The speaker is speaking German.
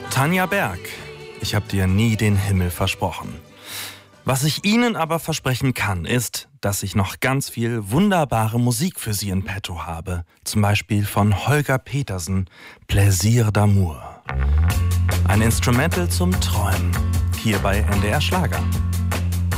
Tanja Berg, ich habe dir nie den Himmel versprochen. Was ich Ihnen aber versprechen kann, ist, dass ich noch ganz viel wunderbare Musik für Sie in petto habe. Zum Beispiel von Holger Petersen, Plaisir d'amour. Ein Instrumental zum Träumen, hier bei NDR Schlager.